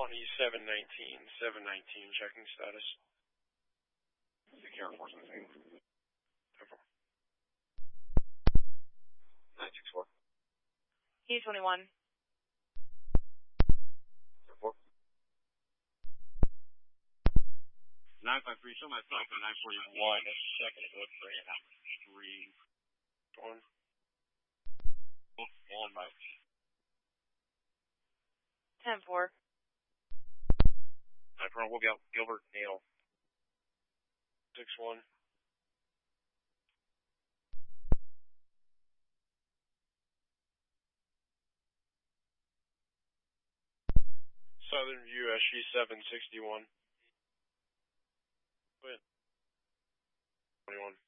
Shawnee 719, 719, checking status. Secure Force in the same. 964. E21. 4. 953, show myself at 941. Second foot, 3. 1. 1, Mike. 10-4. 9 we'll be out. Gilbert, Neil. 6-1. Southern View, SG 761. Quit. 21.